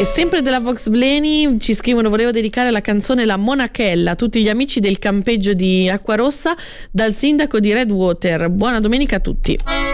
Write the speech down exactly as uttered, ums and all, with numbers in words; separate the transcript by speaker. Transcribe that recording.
Speaker 1: E sempre della Vox Bleni ci scrivono: volevo dedicare la canzone La Monachella a tutti gli amici del campeggio di Acquarossa dal sindaco di Redwater. Buona domenica a tutti.